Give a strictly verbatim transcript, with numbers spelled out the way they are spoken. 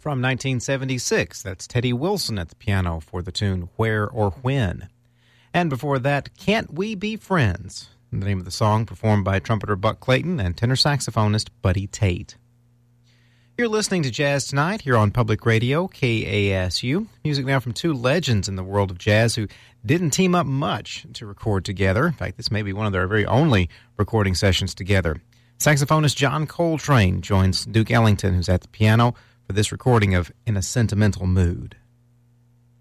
From nineteen seventy-six, that's Teddy Wilson at the piano for the tune Where or When. And before that, Can't We Be Friends? The name of the song, performed by trumpeter Buck Clayton and tenor saxophonist Buddy Tate. You're listening to Jazz Tonight here on Public Radio, K A S U. Music now from two legends in the world of jazz who didn't team up much to record together. In fact, this may be one of their very only recording sessions together. Saxophonist John Coltrane joins Duke Ellington, who's at the piano, for this recording of In a Sentimental Mood.